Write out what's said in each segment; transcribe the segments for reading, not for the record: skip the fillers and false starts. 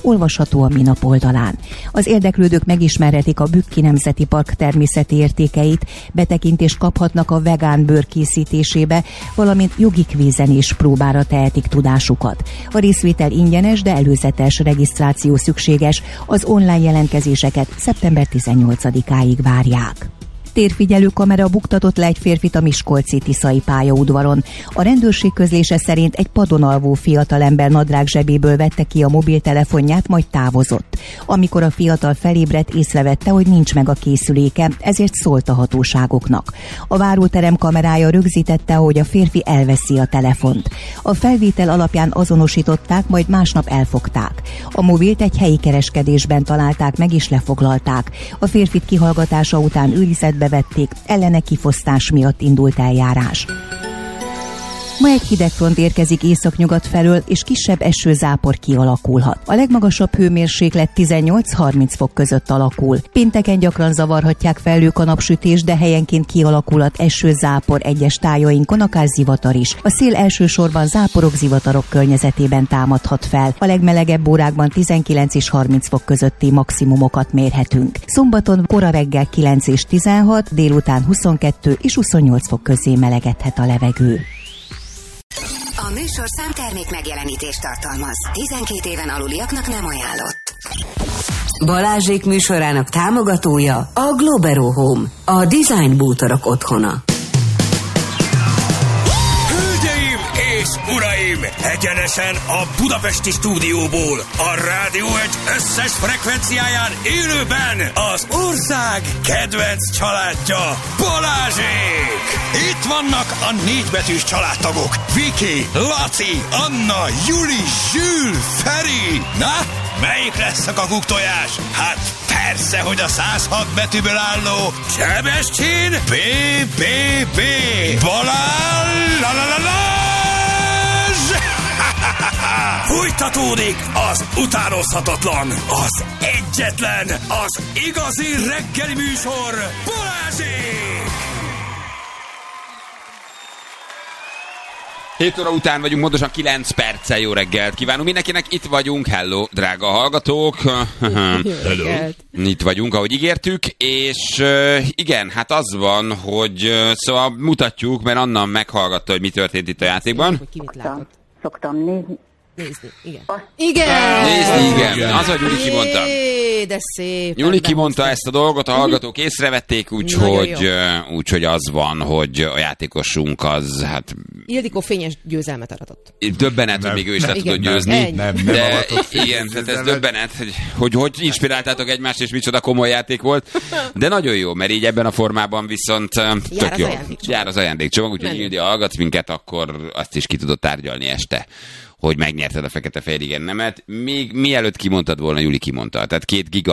olvasható a Minap oldalán. Az érdeklődők megismerhetik a Bükki Nemzeti Park természeti értékeit, betekintést kaphatnak a vegán bőr készítésébe, valamint jogi kvízenés próbára tehetik tudásukat. A részvétel ingyenes, de előzetes regisztráció szükséges, az online jelentkezéseket szeptember 18-áig várják. Térfigyelő kamera buktatott le egy férfit a miskolci Tiszai pályaudvaron. A rendőrség közlése szerint egy padon alvó fiatalember nadrág zsebéből vette ki a mobiltelefonját, majd távozott. Amikor a fiatal felébredt, észrevette, hogy nincs meg a készüléke, ezért szólt a hatóságoknak. A váróterem kamerája rögzítette, hogy a férfi elveszi a telefont. A felvétel alapján azonosították, majd másnap elfogták. A mobilt egy helyi kereskedésben találták meg és lefoglalták. A férfit kihallgatása után őrizetbe vették, ellene kifosztás miatt indult eljárás. Ma egy hidegfront érkezik északnyugat felől, és kisebb esőzápor kialakulhat. A legmagasabb hőmérséklet 18-30 fok között alakul. Pénteken gyakran zavarhatják felők a napsütés, de helyenként kialakulhat esőzápor egyes tájainkon, akár zivatar is. A szél elsősorban záporok, zivatarok környezetében támadhat fel. A legmelegebb órákban 19 és 30 fok közötti maximumokat mérhetünk. Szombaton kora reggel 9 és 16, délután 22 és 28 fok közé melegedhet a levegő. A műsorszám termék megjelenítést tartalmaz. 12 éven aluliaknak nem ajánlott. Balázsék műsorának támogatója a Globero Home, a design bútorok otthona. Hölgyeim és uraim, egyenesen a budapesti stúdióból, a Rádió egy összes frekvenciáján élőben az ország kedvenc családja, Balázsék! Itt vannak a 4-betűs családtagok, Viki, Laci, Anna, Juli, Zsül, Feri. Na, melyik lesz a kakuktojás? Hát persze, hogy a 106 betűből álló Sebestyén BBB Balázs! Fújtatódik az utánozhatatlan, az egyetlen, az igazi reggeli műsor, Balázsék! 7 óra után vagyunk, pontosan 9 perccel. Jó reggelt kívánunk mindenkinek, itt vagyunk, hello, drága hallgatók. Hello. Itt vagyunk, ahogy ígértük, és igen, hát az van, hogy szóval mutatjuk, mert Anna meghallgatta, hogy mi történt itt a játékban. Szoktam nézni. Igen. Nézni, igen. Az, hogy Juli kimondta. De szép. Juli kimondta ezt a dolgot, a hallgatók észrevették, úgyhogy az van, hogy a játékosunk az, hát... Ildikó fényes győzelmet aratott. Döbbenet, hogy még ő is le tudott győzni. De igen, tehát ez döbbenet, hogy inspiráltátok egymást, és micsoda komoly játék volt. De nagyon jó, mert így ebben a formában viszont tök jó. Jár az ajándékcsomag, úgyhogy Ildi hallgat minket, akkor azt is ki tudod tárgyalni este, hogy megnyerted a fekete-fehér igen nemet, még mielőtt kimondtad volna, Juli kimondta. Tehát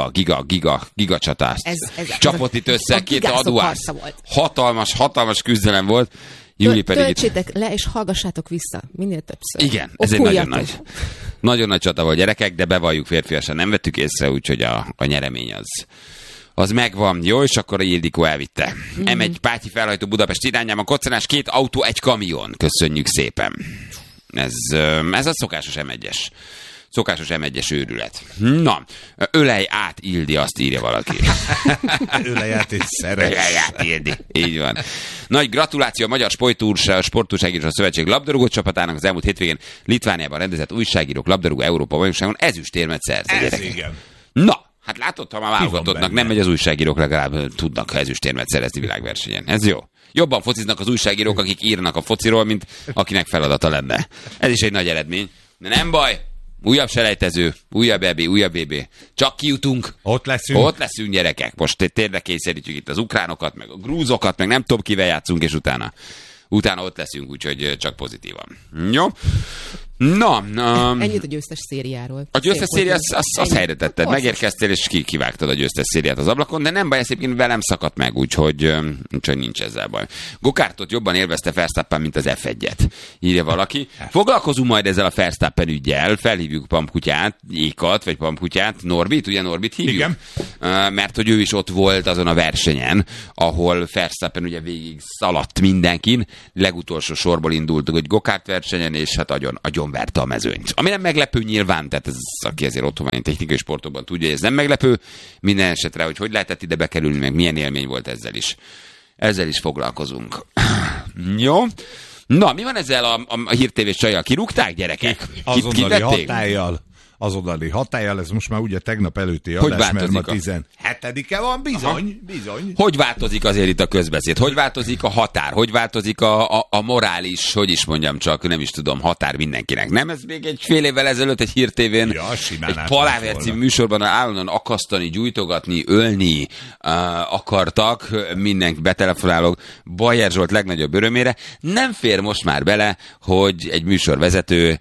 2 giga csatást csapott itt össze, 2 adóász. Hatalmas küzdelem volt. Juli pedig töltsétek le, és hallgassátok vissza. Minél többször. Igen, ez egy nagyon nagy csata volt, gyerekek, de bevalljuk, férfiasan nem vettük észre, úgyhogy a nyeremény az megvan. Jó, és akkor a Ildikó elvitte. M1 Pátyi felhajtó Budapest irányában, koccanás, 2 autó, 1 kamion. Köszönjük szépen. Ez a szokásos M1-es. Szokásos M1-es őrület. Na, ölej át, Ildi, azt írja valaki. Ölej át és szeres. Ölej át, Ildi. Így van. Nagy gratuláció a Magyar Sportújságíró Szövetség labdarúgó csapatának az elmúlt hétvégén Litvániában rendezett újságírók labdarúgó Európa bajnokságon ezüstérmet szerzett. Igen. Na, hát látod, ha már válogatottnak nem megy, az újságírók legalább tudnak ezüstérmet szerezni világversenyen. Ez jó. Jobban fociznak az újságírók, akik írnak a fociról, mint akinek feladata lenne. Ez is egy nagy eredmény. De nem baj. Újabb selejtező, újabb EB, újabb BB. Csak kijutunk. Ott leszünk, gyerekek. Most térre kényszerítjük itt az ukránokat, meg a grúzokat, meg nem tudom kivel játszunk, és utána ott leszünk, úgyhogy csak pozitívan. Jó? Na. Ennyit a győztes szériáról. A győztes széria, azt helyre tetted. Megérkeztél, és kivágtad a győztes szériát az ablakon, de nem baj, egyébként velem szakadt meg, úgyhogy nincs ezzel baj. Gokártot jobban élvezte Verstappen, mint az F1-et. Írja valaki. Foglalkozunk majd ezzel a Verstappen üggyel, felhívjuk Pampkutyát, Ékat, vagy Pampkutyát, Norbit, ugye Norbit hívjuk? Igen. Mert hogy ő is ott volt azon a versenyen, ahol Verstappen ugye végig szaladt mindenkin, legutolsó sorból indult, hogy gokárt versenyen, és hát agyon verte a mezőnyt. Ami nem meglepő nyilván, tehát ez, aki ezért otthon van technikai sportokban tudja, hogy ez nem meglepő, minden esetre, hogy lehetett ide bekerülni, meg milyen élmény volt ezzel is. Ezzel is foglalkozunk. Jó. Na, mi van ezzel a hírtévés csajjal? Kirúgták, gyerekek? Azonnali hatállyal, ez most már ugye tegnap előtti adás, mert ma 17-e van, bizony. Hogy változik azért itt a közbeszéd? Hogy változik a határ? Hogy változik a morális, hogy is mondjam csak, nem is tudom, határ mindenkinek? Nem, ez még egy fél évvel ezelőtt egy hírtévén, egy Paláver című műsorban állandóan akasztani, gyújtogatni, ölni akartak, mindenki betelefonálók, Bajer Zsolt legnagyobb örömére. Nem fér most már bele, hogy egy műsorvezető,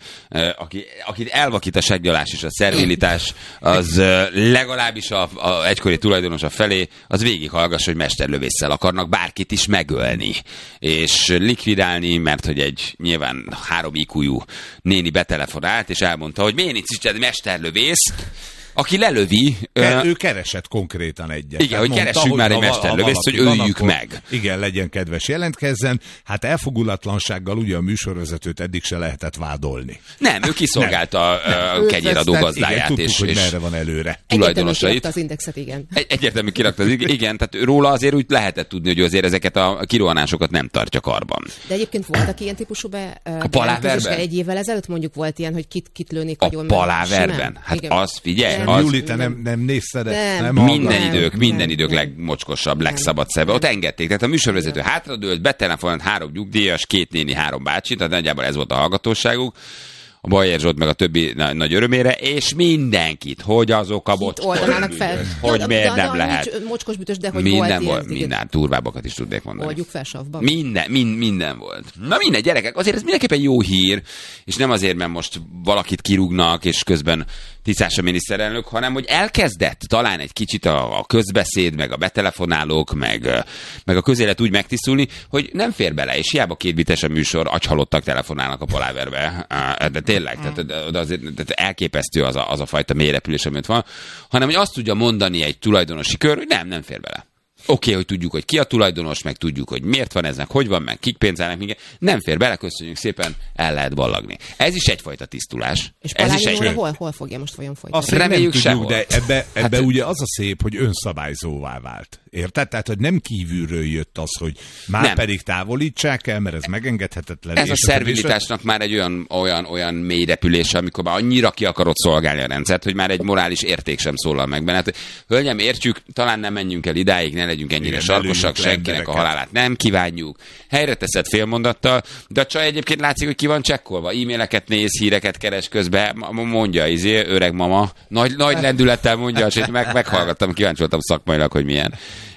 akit elvakít a seggyalás és a szervilitás, az legalábbis a egykori tulajdonosa felé, az végighallgassa, hogy mesterlövésszel akarnak bárkit is megölni, és likvidálni, mert hogy egy nyilván 3 IQ-jú néni betelefonált, és elmondta, hogy miért nincs egy mesterlövész, aki lelövi... Ő keresett konkrétan egyet. Igen, hogy keressünk már egy mesterlövészt, hogy öljük meg. Igen, legyen kedves, jelentkezzen. Hát elfogulatlansággal ugye a műsorvezetőt eddig se lehetett vádolni. Nem, ő kiszolgálta a kenyéradó gazdáját. Igen, tudtuk, hogy merre van előre. Tulajdonosait. Az indexet, igen. Egyértelmű kirakta az igen, tehát róla azért úgy lehetett tudni, hogy azért ezeket a kirohanásokat nem tartja karban. De egyébként voltak ilyen típusú a Paláverben? Egy évvel ezelőtt mondjuk volt ilyen, hogy kit lőnék agyon. A Paláverben? Hát igen. Az, figyelj. Júli, te nem nézted ezt? Minden idők legmocskosabb, legszabadszebb. Ott engedték. Tehát a műsorvezető hátradőlt, betelefonált 3 nyugdíjas, 2 néni, 3 bácsi, tehát nagyjából ez volt a hallgatóságuk. A Bajer Zsolt meg a többi nagy örömére, és mindenkit, hogy azok a oldanának fel. Hogy miért nem lehet. Mocskos bütös, de hogy minden volt minden durvábbakat is tudnék mondani. Oldjuk fel savba. Minden volt. Na minden, gyerekek, azért ez mindenképpen jó hír, és nem azért, mert most valakit kirúgnak, és közben tisztás a miniszterelnök, hanem hogy elkezdett talán egy kicsit a közbeszéd, meg a betelefonálók, meg a közélet úgy megtisztulni, hogy nem fér bele, és hiába 2 bites a műsor, agyhalottak telefonálnak a Paláverbe. De tényleg, tehát azért elképesztő az a fajta mélyrepülés, amit van, hanem hogy azt tudja mondani egy tulajdonosi kör, hogy nem fér bele. Oké, hogy tudjuk, hogy ki a tulajdonos, meg tudjuk, hogy miért van ez, meg hogy van, meg kik pénzelnek, minket. Nem fér bele, köszönjük szépen, el lehet ballagni. Ez is egyfajta tisztulás. És Palányi hol fogja most folyamodni? Azt reméljük sehol. De ebbe ugye az a szép, hogy önszabályzóvá vált. Érted? Tehát, hogy nem kívülről jött az, hogy már pedig távolítsák el, mert ez megengedhetetlen. Ez a szervilitásnak már egy olyan mély repülése, amikor már annyira ki akarod szolgálni a rendszert, hogy már egy morális érték sem szólal meg benne. Hát, hölgyem, értjük, talán nem menjünk el idáig, ne legyünk ennyire sarkosak, senkinek a halálát nem kívánjuk. Helyre teszed félmondattal, de a csaj egyébként látszik, hogy ki van csekkolva. E-maileket néz, híreket keres közben, mondja, öreg mama. Nagy lendülettel mondja, és meghallgattam, kíváncsi voltam szakmailag, hogy milyen.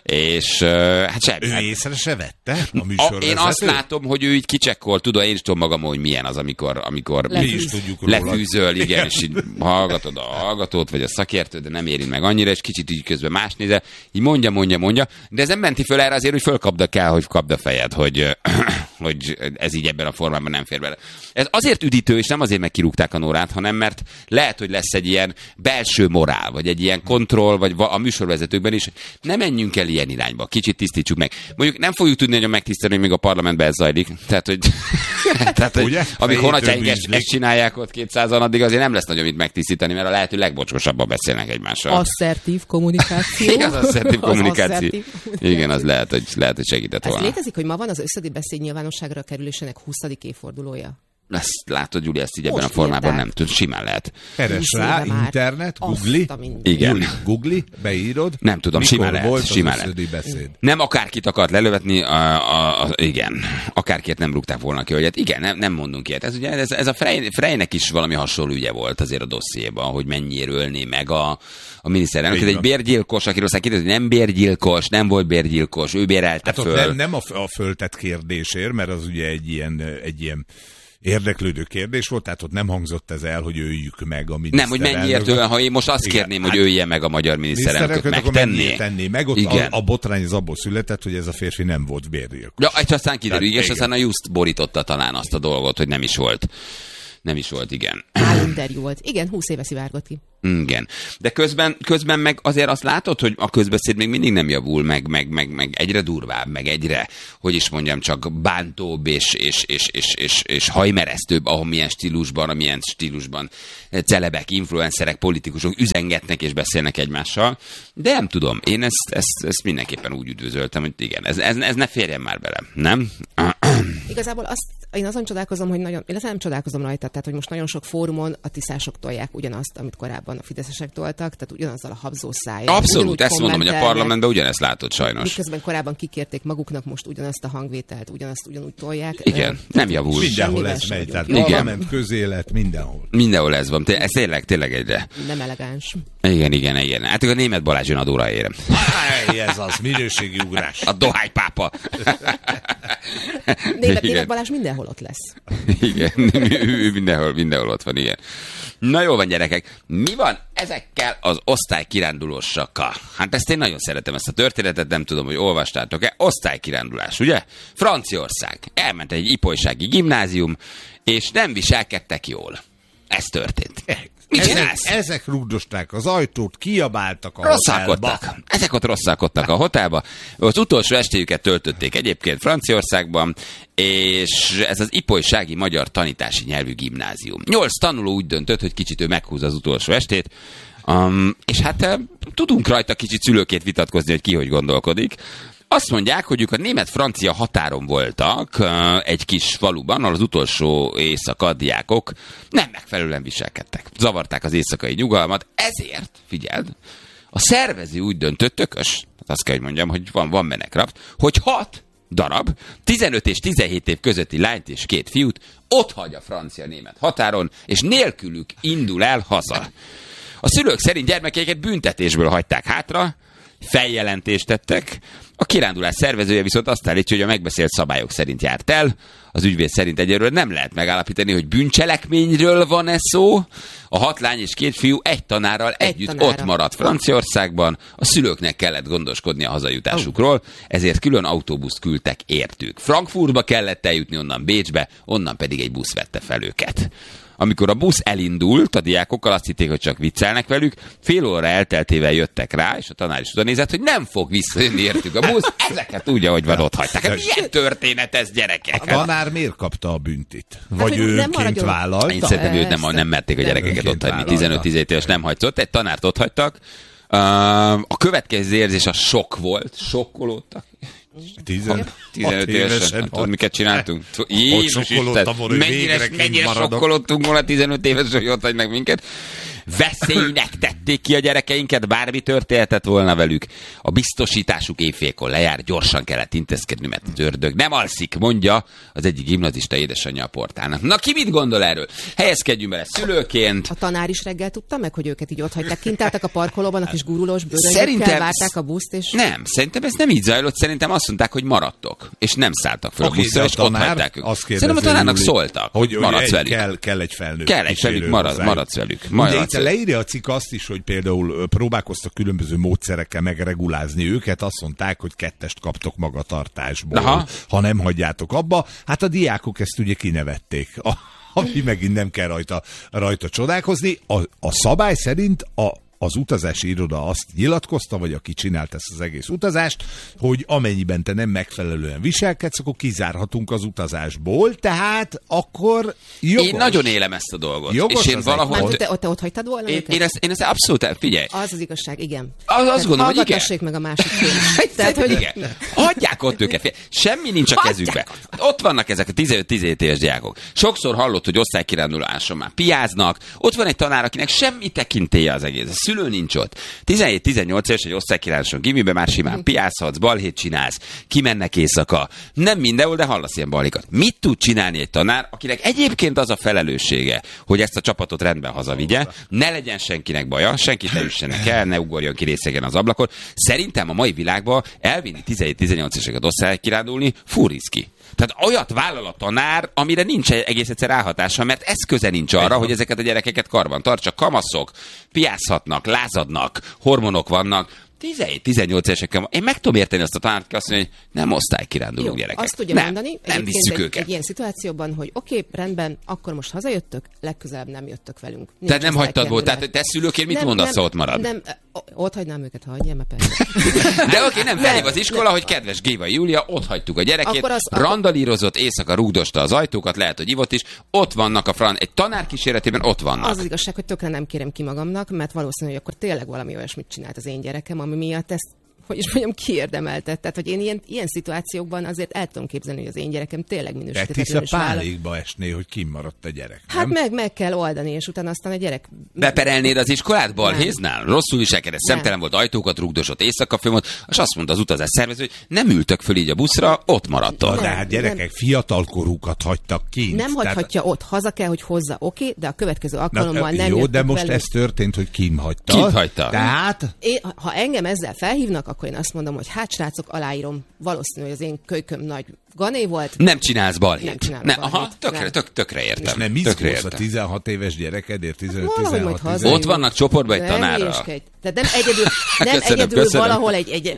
És hát semmi. Ő észre se vette a műsorvezető? Én azt látom, hogy ő így kicsekkol, tudom, én is tudom magam, hogy milyen az, amikor lefűzöl, igen, és így hallgatod a hallgatót, vagy a szakértőt, de nem érint meg annyira, és kicsit így közben más nézel, így mondja, de ez nem menti föl erre azért, hogy fölkapd kell, hogy kapd a fejed, hogy ez így ebben a formában nem fér bele. Ez azért üdítő, és nem azért megkirúgták a Nórát, hanem mert lehet, hogy lesz egy ilyen belső morál, vagy egy ilyen kontroll, vagy a műsorvezetőkben is. Nem menjünk el ilyen irányba, kicsit tisztítsuk meg. Mondjuk nem fogjuk tudni nagyon megtisztelni, hogy még a parlamentben ez zajlik. Tehát, hogy amíg honatjáink ezt csinálják ott 200-an, addig azért nem lesz nagyon mit megtisztítani, mert a lehető legbocskosabban beszélnek egymással. Asszertív kommunikáció. Igen, az asszertív kommunikáció. Igen, az lehet, hogy segített volna. Ez létezik, hogy ma van az összödi beszéd nyilvánosságra kerülésének 20. évfordulója. Ezt látod, Júli, ezt így ebben a formában nem tud, simán lehet. Keres rá, internet, Googli. Igen. Googli, beírod. Nem tudom, simán lehet. Beszéd. Nem akárkit akart lelövetni, igen. Akárkit nem rúgták volna ki, hogy hát igen, nem mondunk ilyet. Ez ugye, ez a Freynek is valami hasonló ügye volt azért a dossziéban, hogy mennyire ölné meg a miniszterelnök. Ez egy bérgyilkos, akiről aztán kérdezi, hogy nem bérgyilkos, nem volt bérgyilkos, ő bérelte föl. Nem a föltett kérdésért, mert az ugye egy ilyen érdeklődő kérdés volt, tehát ott nem hangzott ez el, hogy öljük meg a miniszterelnököt. Nem, hogy mennyiért olyan, ha én most azt kérném, hogy ölje meg a magyar miniszterelnököt, megtenné. Meg ott a botrány az abból született, hogy ez a férfi nem volt bérgyilkos. Ja, és aztán kiderül, és aztán a Just borította talán azt a dolgot, hogy nem is volt. Nem is volt, igen. Állinterjú volt. Igen, 20 éve szivárgott ki. Igen. De közben meg azért azt látod, hogy a közbeszéd még mindig nem javul, meg egyre durvább, meg egyre, hogy is mondjam, csak bántóbb és hajmeresztőbb, amilyen stílusban celebek, influencerek, politikusok üzengetnek és beszélnek egymással. De nem tudom, én ezt mindenképpen úgy üdvözöltem, hogy igen, ez ne férjen már bele, nem? Igazából én azon csodálkozom, hogy illetve nem csodálkozom rajta, tehát hogy most nagyon sok fórumon a tiszások tolják ugyanazt, amit korábban a fideszesek toltak, tehát ugyanazzal a habzó szájjal. Abszolút, ezt mondom, hogy a parlamentben ugyanezt látod sajnos. Miközben korábban kikérték maguknak, most ugyanazt a hangvételt, ugyanúgy tolják. Igen, nem javul. Mindenhol ez megy, tehát parlament, közélet, mindenhol. Mindenhol ez van, ez tényleg egyre. Nem elegáns. Igen. Hát a német Balázs jön adóra érem. Ez az, minőségi ugrás. A dohánypápa. Német Balázs mindenhol ott lesz. Igen, ő mindenhol ott van, igen. Na jó van, gyerekek, mi van ezekkel az osztálykirándulósakkal? Hát ezt én nagyon szeretem, ezt a történetet, nem tudom, hogy olvastátok-e. Osztálykirándulás, ugye? Franciaország. Elment egy ipolysági gimnázium, és nem viselkedtek jól. Ez történt. Mit csinálsz? Ezek rúgdosták az ajtót, kiabáltak a hotelba. Ezek ott rosszalkodtak a hotelba. Az utolsó estéjüket töltötték egyébként Franciaországban, és ez az ipolysági magyar tanítási nyelvű gimnázium. 8 tanuló úgy döntött, hogy kicsit ő meghúzza az utolsó estét, és hát tudunk rajta kicsit szülőként vitatkozni, hogy ki hogy gondolkodik. Azt mondják, hogy ők a német-francia határon voltak egy kis faluban, ahol az utolsó éjszaka diákok nem megfelelően viselkedtek. Zavarták az éjszakai nyugalmat, ezért, figyeld, a szervező úgy döntött, tökös, azt kell, hogy mondjam, hogy van menekraft, hogy 6 darab, 15 és 17 év közötti lányt és 2 fiút ott hagy a francia-német határon, és nélkülük indul el haza. A szülők szerint gyermekeiket büntetésből hagyták hátra, feljelentést tettek. A kirándulás szervezője viszont azt állítja, hogy a megbeszélt szabályok szerint járt el. Az ügyvéd szerint egyelőre nem lehet megállapítani, hogy bűncselekményről van-e szó. A 6 lány és 2 fiú egy tanárral együtt ott maradt Franciaországban. A szülőknek kellett gondoskodni a hazajutásukról, ezért külön autóbuszt küldtek értük. Frankfurtba kellett eljutni, onnan Bécsbe, onnan pedig egy busz vette fel őket. Amikor a busz elindult, a diákokkal azt hitték, hogy csak viccelnek velük, fél óra elteltével jöttek rá, és a tanár is oda nézett, hogy nem fog visszajönni értük a busz, ezeket úgy, ahogy van ott hagyták. Hát milyen történet ez, gyerekek? A tanár miért kapta a büntit? Vagy ő önként vállalta? Én szerintem őt nem merték a gyerekeket ott hagyni. 15-17 éves nem hagyzott, egy tanárt ott hagytak. A következő érzés a sok volt, sokkolódtak. 15 évesen. Tudod, miket csináltunk? Jézus Isten, mennyire sokkolottunk volna 15 éves, hogy ott hagynak minket. Veszélynek tették ki a gyerekeinket, bármi történhetett volna velük. A biztosításuk éjfélkor lejár, gyorsan kellett intézkedni, mert az ördög nem alszik, mondja az egyik gimnazista édesanyja a portálnak. Na, ki mit gondol erről? Helyezkedjünk bele szülőként. A tanár is reggel tudta meg, hogy őket így ott hagyták, kint álltak a parkolóban a kis gurulós bőröngekkel, várták a buszt, és... Nem, szerintem ez nem így zajlott, szerintem azt mondták, hogy maradtok, és nem szálltak fel a buszra, és ott hagyták őket. Szerintem a tanárnak szóltak, hogy maradsz velük. Kell egy felnőtt. Kell egy velük, maradsz velük. Leírja a cikk azt is, hogy például próbálkoztak különböző módszerekkel megregulázni őket, azt mondták, hogy 2-est kaptok magatartásból, ha nem hagyjátok abba. Hát a diákok ezt ugye kinevették. Ami megint nem kell rajta csodálkozni. A szabály szerint az utazási iroda azt nyilatkozta, vagy aki csinált ezt az egész utazást, hogy amennyiben te nem megfelelően viselkedsz, akkor kizárhatunk az utazásból, tehát akkor jogos. Én nagyon élem ezt a dolgot. Jogos és én valahogy... Te ott hagytad volna? Én ezt abszolút, figyelj. Az igazság, igen. Azt gondolom, hogy igen. Hallgatassék meg a másik fél. Tehát, hogy... igen. Hagyják ott őket. Semmi nincs a kezükbe. Ott vannak ezek a 15-17 éves diákok. Sokszor hallott, hogy osztálykiránduláson már piáznak. Ott van egy tanár, akinek semmi tekintélye az egész. A szülő nincs ott. 17-18 éves egy osztálykiránduláson gimibe már simán piázhatsz, balhét csinálsz, kimennek éjszaka. Nem mindenhol, de hallasz ilyen balhékat. Mit tud csinálni egy tanár, akinek egyébként az a felelőssége, hogy ezt a csapatot rendben hazavigye, ne legyen senkinek baja, senkit ne üssenek el, ne ugorjon ki részegen az ablakon. Szerintem a mai világban elvinni 17-18 éveseket osztálykirándulni furiszki. Tehát olyat vállal a tanár, amire nincs egész egyszer ráhatása, mert eszköze nincs arra, hogy ezeket a gyerekeket karban tartsa. Kamaszok, piázhatnak, lázadnak, hormonok vannak. 17-18 éveseken. Én meg tudom érteni azt a tanárt, azt mondja, hogy nem osztálykiránduló gyerekek. Azt tudja mondani, nem visszük őket. Egy ilyen szituációban, hogy oké, rendben, akkor most hazajöttök, legközelebb nem jöttök velünk. Tehát nem hagytad volt, tehát te szülőként mit mondasz, ott marad? Nem, ott hagynám őket, hagyjál, mert persze. De oké, nem felhív az iskola, hogy kedves Géva Júlia, ott hagytuk a gyerekét, randalírozott, éjszaka rúgdosta az ajtókat, lehet, hogy ivott is, ott vannak egy tanár kíséretében, ott vannak. Az igazság, hogy tökre nem kérem ki magamnak, mert valószínű, hogy akkor tényleg valami olyasmit csinált az én gyerekem, ami miatt ezt, hogy is mondjam, kiérdemeltet. Tehát, hogy én ilyen szituációkban azért el tudom képzelni, hogy az én gyerekem tényleg minősítetlenül is vállal. pálékba esné, hogy kimaradt a gyerek, nem? Hát meg kell oldani, és utána aztán a gyerek... Beperelnéd az iskolát balhéznál? Rosszul viselkedett, szemtelen volt, ajtókat rúgdosott, éjszaka fönn volt, és azt mondta az utazás szervező, hogy nem ültök föl így a buszra, ott maradtad. De hát gyerekek fiatalkorúkat hagytak kint. Nem hagyhatja ott, haza kell, hogy hozza, oké, de a következő alkalommal nem jó, de most velük. ez történt, hogy kint hagyta. Kint hagyta. Tehát... Ha engem ezzel felhívnak, akkor én azt mondom, hogy hát srácok, aláírom, valószínű, hogy az én kölyköm nagy gané volt. Nem csinálsz balhét. Nem csinálok balhét. Tökre értem. És nem izgulsz a 16 éves gyerekedért, 15-16 Ott vannak csoportban egy tanárra. Tehát nem egyedül valahol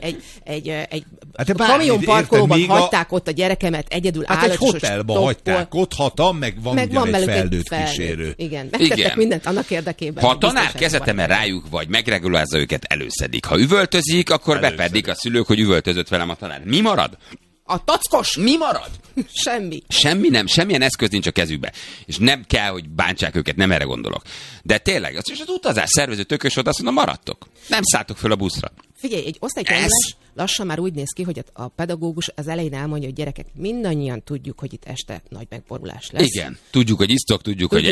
egy kamionparkolóban hagyták ott a gyerekemet, egyedül hát egy hotelba hagyták ott, meg van egy felnőtt kísérő. Igen, megtettek mindent annak érdekében. Ha a tanár kezetemel rájuk vagy, megregulázza őket, előszedik. Ha üvöltözik, akkor bepedik a szülők, hogy üvöltözött velem a tanár. Mi marad? A tackos! Mi marad? Semmi. Semmi nem, semmilyen eszköz nincs a kezükbe. És nem kell, hogy bántsák őket, nem erre gondolok. De tényleg, az utazás szervező tökös volt, azt mondom, maradtok. Nem szálltok föl a buszra. Figyelj, egy osztálykerülés lassan már úgy néz ki, hogy a pedagógus az elején elmondja, hogy gyerekek, mindannyian tudjuk, hogy itt este nagy megborulás lesz. Igen, tudjuk, hogy isztok, tudjuk hogy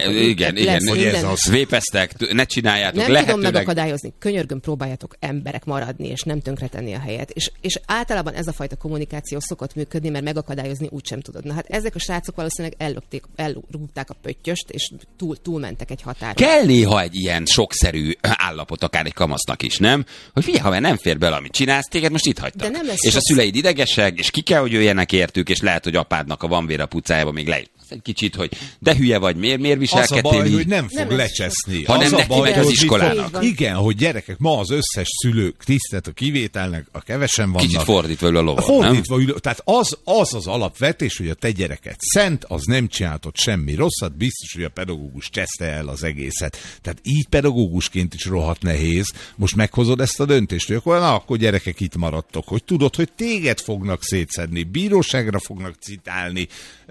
ez az vépeztek, ne csináljátok, nem lehetőleg... tudom megakadályozni, könyörgöm, próbáljátok emberek maradni, és nem tönkretenni a helyet. És általában ez a fajta kommunikáció szokott működni, mert megakadályozni úgysem tudod. Na hát ezek a srácok valószínűleg elrúgták a pöttyöst, és túlmentek egy határon. Kell néha egy ilyen sokszerű állapot, akár egy kamasznak is, nem? Hogy figyelj, ha nem fér bele, amit csinálsz, téged most itt hagytak. És a szüleid idegesek, és ki kell, hogy jöjjenek értük, és lehet, hogy apádnak a van vér a pucájába még le egy kicsit, hogy de hülye vagy, miért viselkedtél? Az a baj, hogy nem fog lecseszni. Hanem neki megy az iskolának. Igen, hogy gyerekek, ma az összes szülők tisztelt a kivételnek, a kevesen vannak. Kicsit fordítva ül a lovat, fordítva ül, tehát az alapvetés, hogy a te gyereket szent, az nem csináltott semmi rosszat, biztos, hogy a pedagógus cseszte el az egészet. Tehát így pedagógusként is rohadt nehéz. Most meghozod ezt a döntést, hogy akkor gyerekek itt maradtok, hogy tudod, hogy téged fognak szétszedni, bíróságra fognak citálni,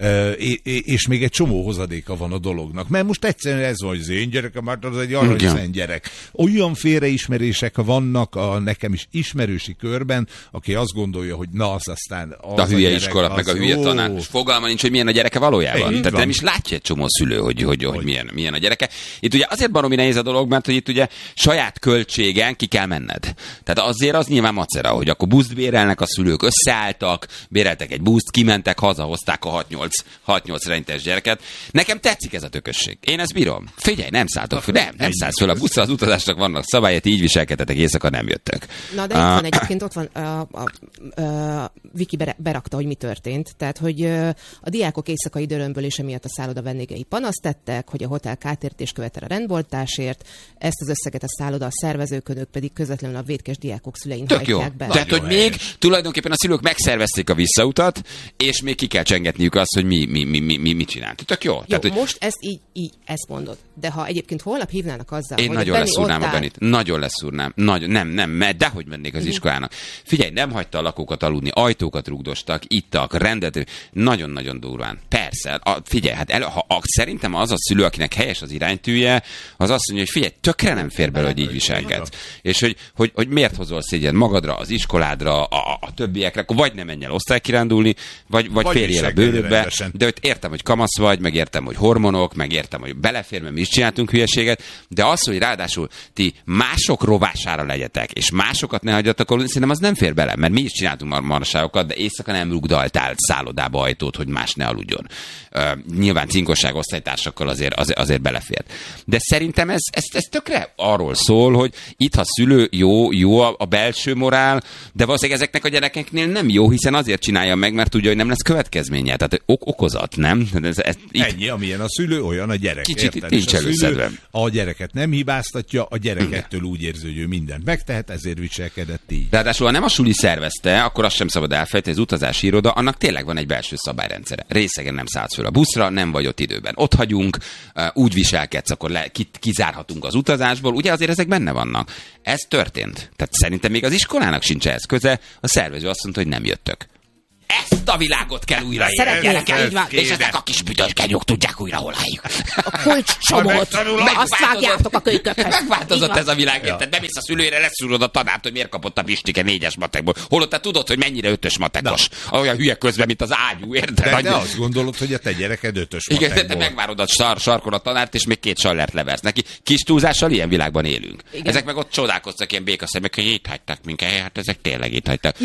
és még egy csomó hozadéka van a dolognak. Mert most egyszerűen ez van, hogy az én gyerekem, hát az egy aranyszent gyerek. Olyan félreismerések vannak nekem is ismerősi körben, aki azt gondolja, hogy na az aztán az a hülye iskola, meg a hülye tanár. Fogalma nincs, hogy milyen a gyereke valójában. Tehát nem is látja egy csomó szülő, hogy milyen a gyereke. Itt ugye azért baromi nehéz a dolog, mert hogy itt ugye saját költségen ki kell menned. Tehát azért az nyilván macera, hogy akkor buszt bérelnek a szülők, összeálltak, béreltek egy buszt, kimentek, hazahozták a 6-8 rentes gyereket. Nekem tetszik ez a tökösség. Én ezt bírom. Figyelj, nem szálltok föl, nem szállsz föl a buszra, az utazásnak vannak szabályai, így viselkedtetek, éjszaka nem jöttök. Na de itt van egyébként, ott van Viki berakta, hogy mi történt. Tehát, hogy a diákok éjszakai dörömbölése miatt a szálloda vendégei panaszt tettek, hogy a hotel kártérítést követel a rendboltásért, ezt az összeget a szálloda a szervezők, pedig közvetlenül a vétkes diákok szülein hajtják be. Tehát, hogy még tulajdonképpen a szülők megszervezték a visszautat, és még ki kell csengetniük azt, hogy mi csinált. Tök jó. Jó, tehát, hogy... most ezt mondod. De ha egyébként holnap hívnának azzal, én hogy nagyon leszúrnám a Benit. Nagyon leszúrnám. Dehogy mennék az iskolának. Figyelj, nem hagyta a lakókat aludni, ajtókat rugdostak, ittak, rendet. Nagyon-nagyon durván. Persze. Figyelj, hát szerintem az a szülő, akinek helyes az iránytűje, az azt mondja, hogy figyelj, tökre nem fér bele, hogy így viselkedsz. És hogy miért hozol szégyen magadra, az iskoládra, a többiekre, akkor vagy nem menj el osztálykirándulni, vagy férjél a bőrödbe. De értem, hogy kamasz vagy, meg értem, hogy hormonok, meg értem, hogy belefér, mert mi is csináltunk hülyeséget, de az, hogy ráadásul ti mások rovására legyetek, és másokat ne hagyjatok aludni, szerintem az nem fér bele, mert mi is csináltunk marságokat, de éjszaka nem rugdaltál szállodába ajtót, hogy más ne aludjon. Nyilván cinkosság osztálytársakkal azért belefért. De szerintem ez tökre arról szól, hogy itt, ha szülő jó a belső morál, de valószínűleg ezeknek a gyerekeknél nem jó, hiszen azért csinálja meg, mert tudja, hogy nem lesz következménye. Tehát okozat, nem? Ennyi, amilyen a szülő, olyan a gyerek. Kicsit itt nincs előszedve. A gyereket nem hibáztatja, a gyerekettől úgy érzi, hogy ő mindent megtehet, ezért viselkedett így. Ráadásul, ha nem a suli szervezte, akkor azt sem szabad elfelejteni, az utazási iroda, annak tényleg van egy belső szabályrendszere. Részegen nem szállsz föl a buszra, nem vagy ott időben. Ott hagyunk, úgy viselkedsz, akkor kizárhatunk az utazásból. Ugye azért ezek benne vannak. Ez történt. Tehát szerintem még az iskolának sincs ehhez köze. A szervező azt mondta, hogy nem jöttök. Ezt a világot kell újraélni. És ezek a kis büdös genyók tudják újra hol álljuk. A kulcscsomót, azt vágjátok a kölykökhez. Megváltozott ez a világ, érted? Bemész a szülőre, leszúrod a tanárt, hogy miért kapott a Pistike 4-es matekból. Holott te tudod, hogy mennyire 5-ös matekos. Olyan hülye közben, mint az ágyú, érted? De azt gondolod, hogy a te gyereked 5-ös matekból. Igen, te megvárod a sarkon a tanárt, és még 2 sallert leversz neki. Kis túlzással ilyen világban élünk. Igen. Ezek meg ott csodálkoztak ilyen békaszemek, hogy itt hagytak minket. Hát ezek tényleg itt hagytak.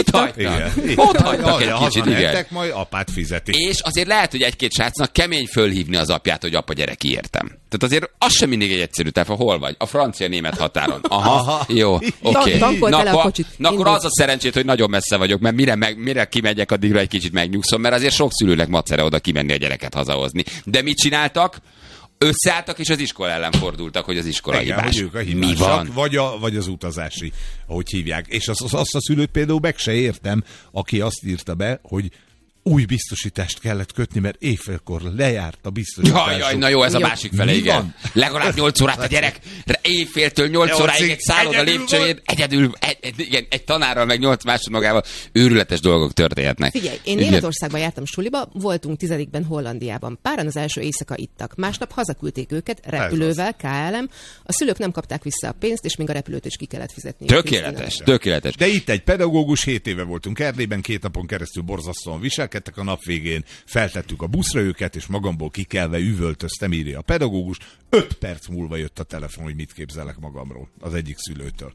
Ott hagytak egy kicsit, igen. Majd apát fizeti. És azért lehet, hogy egy-két srácnak kemény fölhívni az apját, hogy apa, gyere, kiértem. Tehát azért az sem mindig egy egyszerű táv, hol vagy? A francia-német határon. Aha. Jó, oké. Na akkor az a szerencsét, hogy nagyon messze vagyok, mert mire kimegyek, addigra egy kicsit megnyugszom, mert azért sok szülőnek macera oda kimenni a gyereket hazahozni. De mit csináltak? Összeálltak, és az iskola ellen fordultak, hogy az iskola hibás. Mi van? Vagy az utazási, ahogy hívják. És azt a szülőt például meg se értem, aki azt írta be, hogy új biztosítást kellett kötni, mert éjfélkor lejárt a biztosításuk. Jaj, na jó, ez a másik fele, igen. Van? Legalább 8 órát a gyerek, éjféltől 8 óráig egy szálloda lépcsőjén, egyedül, egy tanárral, meg 8 másodmagával őrületes dolgok történhetnek. Figyelj, én Németországban jártam suliba, voltunk 10-ben Hollandiában. Páran az első éjszaka ittak. Másnap hazaküldték őket repülővel, KLM. A szülők nem kapták vissza a pénzt, és még a repülőt is ki kellett fizetni. Tökéletes. De itt egy pedagógus, 7 éve voltunk Erdélyben, 2 napon keresztül borzasztóan viselkedtek, a nap végén feltettük a buszra őket, és magamból kikelve üvöltöztem, írja a pedagógus. 5 perc múlva jött a telefon, hogy mit képzelek magamról az egyik szülőtől.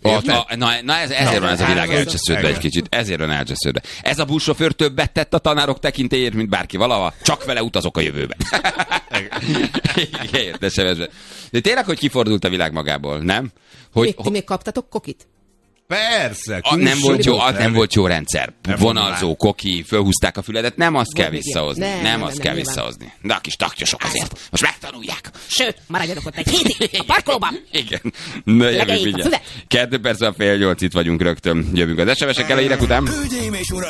Ezért van ez a világ elcsesződve egy kicsit. Ezért van elcsesződve. Ez a buszsofőr többet tett a tanárok tekintélyért, mint bárki valaha. Csak vele utazok a jövőbe. De tényleg, hogy kifordult a világ magából, nem? Ti még kaptatok kokit? Persze. Nem volt jó rendszer. Vonalzó, koki, fölhúzták a füledet, nem azt kell visszahozni. Nem azt kell visszahozni. De a kis taktyosok azért. Most megtanulják. Sőt, maradjanak ott egy hétig a parkolóban. Igen. Na, jövünk mindjárt. 2 perc a 7:30 itt vagyunk rögtön. Jövünk az SMS-ekkel a hírek után.